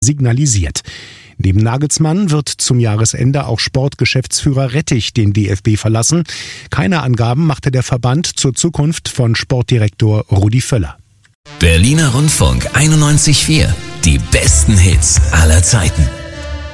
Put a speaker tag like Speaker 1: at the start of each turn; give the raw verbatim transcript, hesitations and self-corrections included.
Speaker 1: signalisiert. Neben Nagelsmann wird zum Jahresende auch Sportgeschäftsführer Rettich den D F B verlassen. Keine Angaben machte der Verband zur Zukunft von Sportdirektor Rudi Völler.
Speaker 2: Berliner Rundfunk einundneunzig Komma vier. Die besten Hits aller Zeiten.